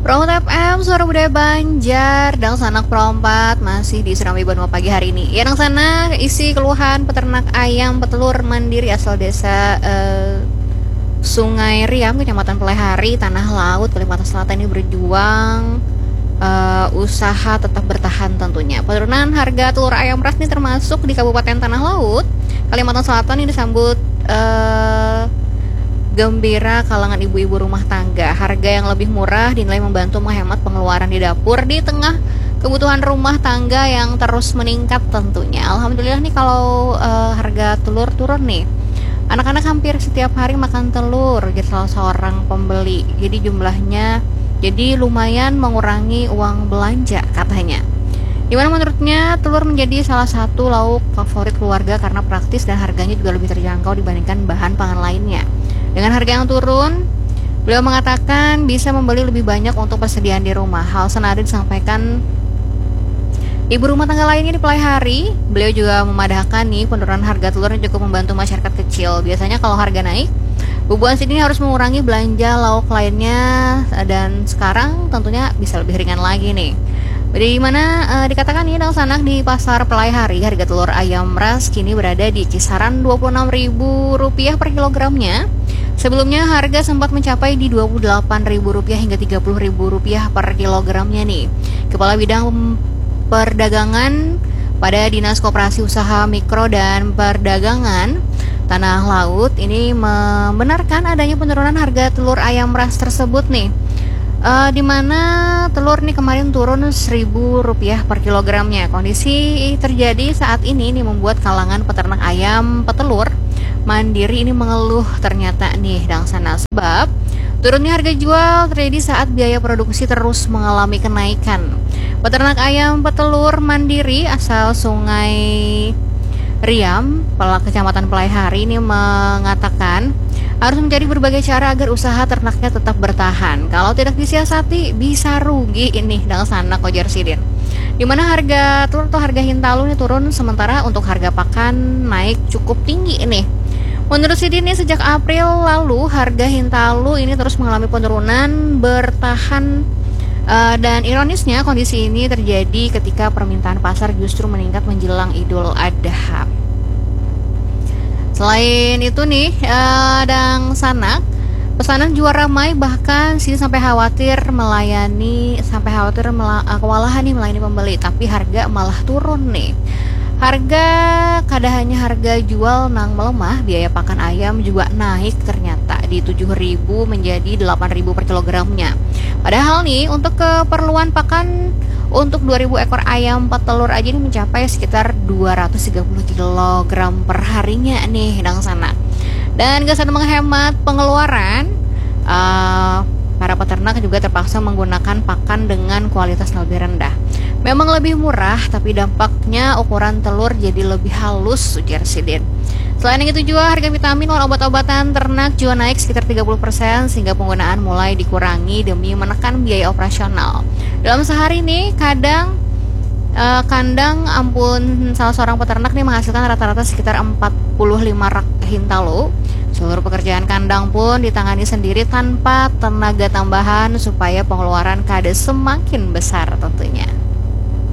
Promo FM, suara budaya Banjar, Dang Sanak Perompat masih di Serambi Bandung pagi hari ini. Ya, Dang Sanak isi keluhan peternak ayam petelur mandiri asal desa Sungai Riam, Kecamatan Pelehari, Tanah Laut, Kalimantan Selatan ini berjuang usaha tetap bertahan tentunya. Penurunan harga telur ayam ras ini termasuk di Kabupaten Tanah Laut, Kalimantan Selatan ini disambut gembira kalangan ibu-ibu rumah tangga. Harga yang lebih murah dinilai membantu menghemat pengeluaran di dapur di tengah kebutuhan rumah tangga yang terus meningkat tentunya. Alhamdulillah nih kalau harga telur turun nih. Anak-anak hampir setiap hari makan telur gitu salah seorang pembeli. Jadi jumlahnya jadi lumayan mengurangi uang belanja katanya. Dimana menurutnya telur menjadi salah satu lauk favorit keluarga karena praktis dan harganya juga lebih terjangkau dibandingkan bahan pangan lainnya. Dengan harga yang turun, beliau mengatakan bisa membeli lebih banyak untuk persediaan di rumah. Hal senada disampaikan ibu rumah tangga lainnya di Pelehari. Beliau juga memadahkan nih penurunan harga telur yang cukup membantu masyarakat kecil. Biasanya kalau harga naik, bubuan sini harus mengurangi belanja lauk lainnya dan sekarang tentunya bisa lebih ringan lagi nih. Di mana dikatakan nih Dang Sanak di pasar Pelehari harga telur ayam ras kini berada di kisaran Rp26.000 per kilogramnya. Sebelumnya harga sempat mencapai di Rp28.000 hingga Rp30.000 per kilogramnya nih. Kepala Bidang Perdagangan pada Dinas Koperasi Usaha Mikro dan Perdagangan Tanah Laut ini membenarkan adanya penurunan harga telur ayam ras tersebut nih. Di mana telur nih kemarin turun Rp1.000 per kilogramnya. Kondisi terjadi saat ini membuat kalangan peternak ayam petelur mandiri ini mengeluh ternyata nih Dang Sana, sebab turunnya harga jual terjadi saat biaya produksi terus mengalami kenaikan. Peternak ayam petelur mandiri asal Sungai Riam, Kecamatan Pelehari ini mengatakan harus mencari berbagai cara agar usaha ternaknya tetap bertahan. Kalau tidak disiasati bisa rugi ini Dang Sanak Kojar Sidin. Dimana harga telur atau harga hintalu ini turun sementara untuk harga pakan naik cukup tinggi ini. Menurut Sidin ini sejak April lalu harga hintalu ini terus mengalami penurunan bertahan dan ironisnya kondisi ini terjadi ketika permintaan pasar justru meningkat menjelang Idul Adha. Selain itu nih, Dang Sanak, pesanan juga ramai bahkan sini sampai khawatir kewalahan nih melayani pembeli, tapi harga malah turun nih. Harga kada hanya harga jual nang melemah, biaya pakan ayam juga naik ternyata di Rp7.000 menjadi Rp8.000 per kilogramnya. Padahal nih untuk keperluan pakan untuk 2.000 ekor ayam petelur aja ini mencapai sekitar 230 kg per harinya nih Dang Sana. Dan gak sadar menghemat pengeluaran, para peternak juga terpaksa menggunakan pakan dengan kualitas lebih rendah. Memang lebih murah, tapi dampaknya ukuran telur jadi lebih halus, ujar Sidin. Selain itu juga harga vitamin dan obat-obatan ternak juga naik sekitar 30% sehingga penggunaan mulai dikurangi demi menekan biaya operasional. Dalam sehari nih, kandang salah seorang peternak nih menghasilkan rata-rata sekitar 45 rak hintalu. Seluruh pekerjaan kandang pun ditangani sendiri tanpa tenaga tambahan supaya pengeluaran kada semakin besar tentunya.